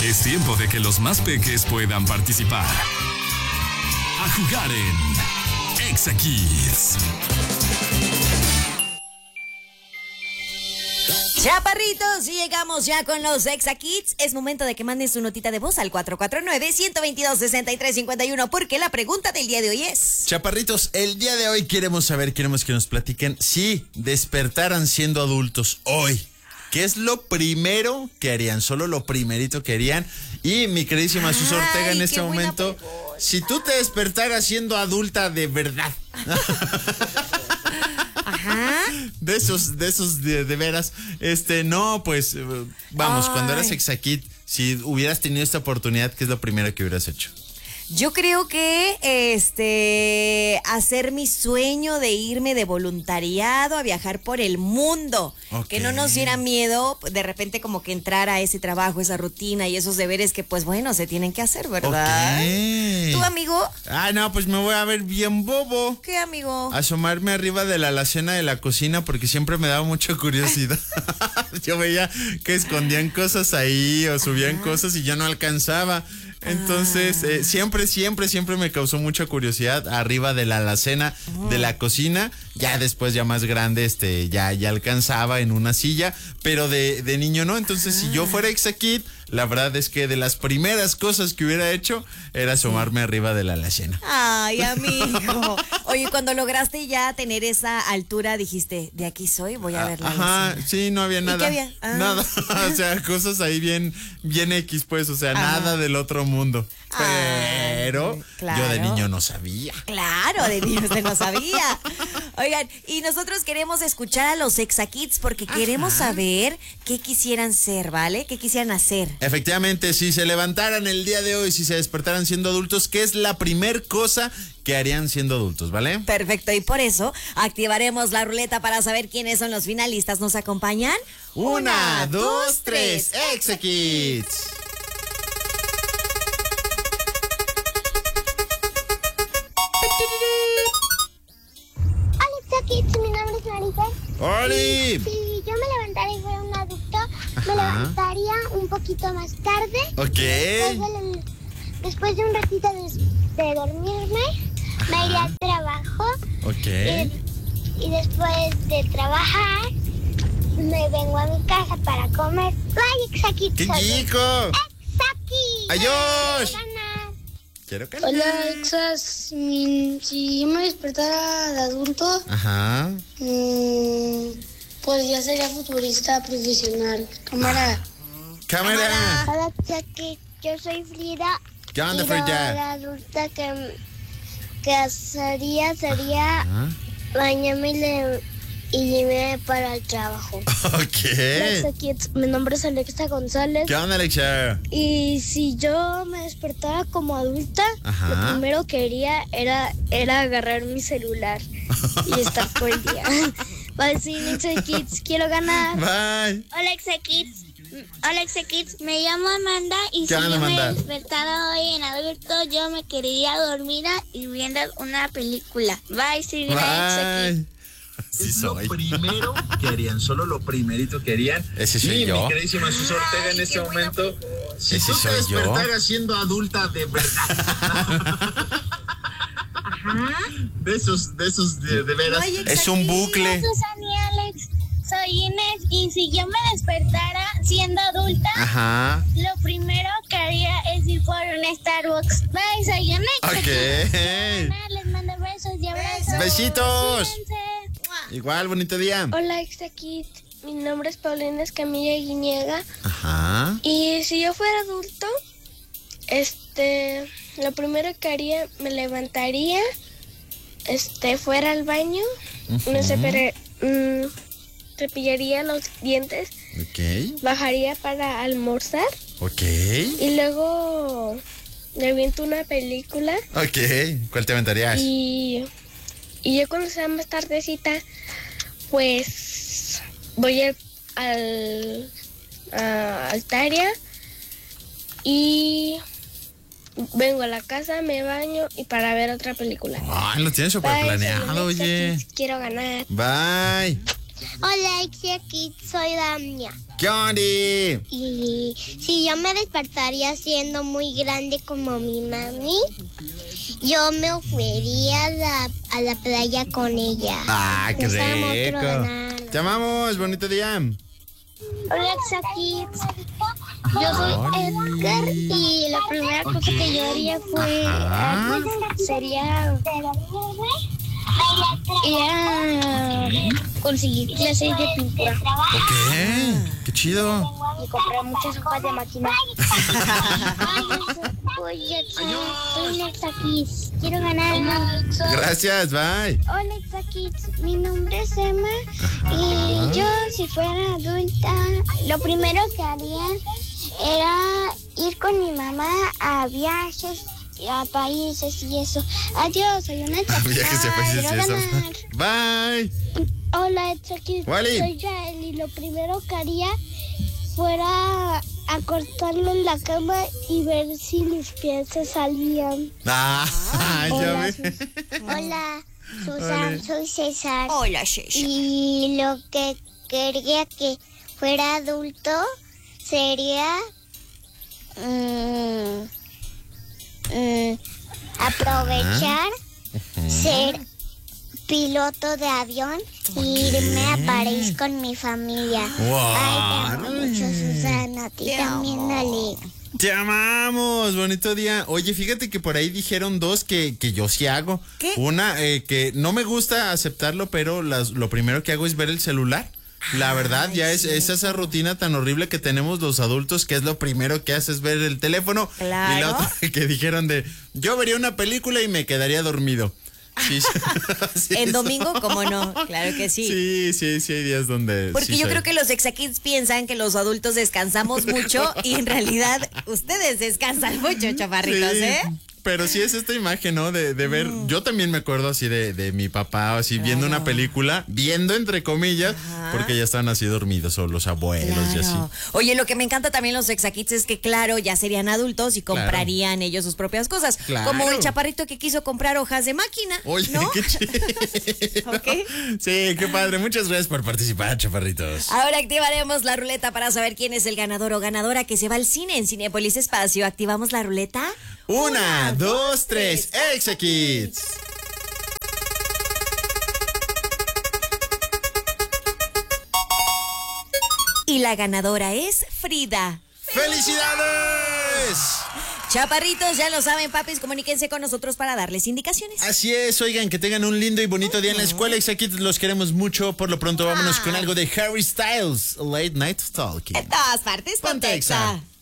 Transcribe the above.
Es tiempo de que los más peques puedan participar. A jugar en Exa Kids. Chaparritos, y llegamos ya con los Exa Kids. Es momento de que manden su notita de voz al 449-122-6351, porque la pregunta del día de hoy es... Chaparritos, el día de hoy queremos que nos platiquen si despertaran siendo adultos hoy. ¿Qué es lo primero que harían? Solo lo primerito que harían. Y mi queridísima Sus Ortega, en este momento, si tú te despertaras siendo adulta de verdad. Ajá. De esos de veras. No, pues, vamos, cuando eras Exa Kid, si hubieras tenido esta oportunidad, ¿qué es lo primero que hubieras hecho? Yo creo que hacer mi sueño de irme de voluntariado a viajar por el mundo. Okay. Que no nos diera miedo de repente como que entrar a ese trabajo, esa rutina y esos deberes que pues bueno, se tienen que hacer, ¿verdad? Okay. ¿Tú, amigo? No, pues me voy a ver bien bobo. ¿Qué, amigo? Asomarme arriba de la alacena de la cocina porque siempre me daba mucha curiosidad. Yo veía que escondían cosas ahí o subían cosas y yo no alcanzaba. Entonces, siempre me causó mucha curiosidad arriba de la alacena de la cocina. Ya después, ya más grande, ya alcanzaba en una silla, pero de niño no. Entonces, si yo fuera Exa Kid, la verdad es que de las primeras cosas que hubiera hecho era asomarme arriba de la alacena. Ay, amigo. Oye, cuando lograste ya tener esa altura, dijiste, de aquí soy, voy a ver la alacena. Sí, no había nada. ¿Y qué había? Nada, o sea, cosas ahí bien X, pues, o sea, nada del otro mundo. Pero claro. Yo de niño no sabía. Claro, de niño usted no sabía. Oigan, y nosotros queremos escuchar a los Exa Kids porque queremos saber qué quisieran ser, ¿vale? ¿Qué quisieran hacer? Efectivamente, si se levantaran el día de hoy, si se despertaran siendo adultos, ¿qué es la primer cosa que harían siendo adultos, ¿vale? Perfecto, y por eso activaremos la ruleta para saber quiénes son los finalistas. ¿Nos acompañan? 1, 2, 3, Exa Kids. Kids, mi nombre es Maribel. ¡Oli! Si yo me levantara y fuera un adulto, me levantaría un poquito más tarde. Ok. Después de un ratito de dormirme, me iría al trabajo. Ok. Y después de trabajar, me vengo a mi casa para comer. ¡Ay, Exa Kids! ¡Qué chico! ¡Exa Kids! ¡Adiós! Quiero ganar. Hola, Exas. Si yo me despertara de adulto, pues ya sería futurista profesional. Cámara. Hola, Exa Kids. Yo soy Frida. ¿Qué onda, Frida? La adulta que haría sería bañarme y irme para el trabajo. Ok. Exa Kids, mi nombre es Alexa González. ¿Qué onda, Alexa? Y si yo me despertara como adulta, lo primero que haría era agarrar mi celular y estar todo el día. Bye, sí, Exa Kids, quiero ganar. Bye. Hola, Exa Kids. Hola, Exa Kids, me llamo Amanda y si yo me despertara hoy en adulto, yo me quedaría dormida y viendo una película. Bye, sí, Exa Kids. Sí soy. Lo primero que harían, solo lo primerito que harían. Ese soy y yo. Mi queridísima Sus Ortega en este momento. Si ese tú te soy yo. despertaras siendo adulta de verdad. De esos de veras. Es un bucle. Hola, Susana y Alex. Soy Inés y si yo me despertara siendo adulta, lo primero que haría es ir por un Starbucks. Bye, soy Inés. Ok. Les mando besos y abrazos. Besitos. Cuídense. Igual, bonito día. Hola, Exa Kids. Mi nombre es Paulina Escamilla Guiñega. Y si yo fuera adulto, lo primero que haría, me levantaría, fuera al baño, no sé, pero cepillaría los dientes, bajaría para almorzar, y luego me aviento una película. ¿Cuál te aventarías? Y yo cuando sea más tardecita, pues voy al Altaria y vengo a la casa, me baño y para ver otra película. Lo tienes súper planeado, oye. Quiero ganar. Bye. Hola, Exa Kids, soy Damia. ¿Qué onda? Y si yo me despertaría siendo muy grande como mi mami, yo me fuería a la playa con ella. Ah, qué Los amo, quiero rico. ganar. Te amamos, bonito día. Hola, Exa Kids. Yo soy Edgar y la primera cosa que yo haría sería ir a conseguir clases de pintura ¿Qué? Qué chido. y comprar muchas hojas de máquina. Oye, soy Exa Kids. Quiero ganar. Gracias, bye. Hola, Exa Kids. Mi nombre es Emma y yo, si fuera adulta, lo primero que haría era ir con mi mamá a viajes, a países y eso. Adiós, soy una Exa Kids. Viajes a países y Quiero eso. ganar. Bye. Hola, Exa Kids. Wally. Soy Yael y lo primero que haría fuera acostarme en la cama y ver si mis pies se salían. Ah, ya Hola, ve. Hola, Susan, soy César. Hola, César. Y lo que quería que fuera adulto sería aprovechar, ser piloto de avión e irme a París con mi familia. Wow. Ay, te amo mucho, Susana. A ti Te también, amo. Ale. Te amamos, bonito día. Oye, fíjate que por ahí dijeron dos que yo sí hago. ¿Qué? Una, que no me gusta aceptarlo, pero lo primero que hago es ver el celular. La verdad, ya es esa rutina tan horrible que tenemos los adultos, que es lo primero que haces, ver el teléfono. Claro. Y la otra que dijeron yo vería una película y me quedaría dormido. Sí, sí, En domingo, ¿cómo no? Claro que sí. Sí, hay días donde... Porque sí yo soy. creo que los Exa Kids piensan que los adultos descansamos mucho y en realidad ustedes descansan mucho, chaparritos, Sí, ¿eh? Pero sí es esta imagen, ¿no? De ver, yo también me acuerdo así de mi papá, así viendo una película, viendo entre comillas, porque ya estaban así dormidos o los abuelos y así. Claro. Oye, lo que me encanta también los Exa Kids es que, claro, ya serían adultos y comprarían ellos sus propias cosas. Claro. Como el chaparrito que quiso comprar hojas de máquina. Oye, ¿no? qué chido. ¿Ok? Sí, qué padre. Muchas gracias por participar, chaparritos. Ahora activaremos la ruleta para saber quién es el ganador o ganadora que se va al cine en Cinépolis Espacio. ¿Activamos la ruleta? 1, 2, 3, Exa Kids. Y la ganadora es Frida. ¡Felicidades! Chaparritos, ya lo saben, papis, comuníquense con nosotros para darles indicaciones. Así es, oigan, que tengan un lindo y bonito día en la escuela. Exa Kids, los queremos mucho. Por lo pronto, vámonos con algo de Harry Styles, Late Night Talking. En todas partes, Ponte ponte Exa. Exa.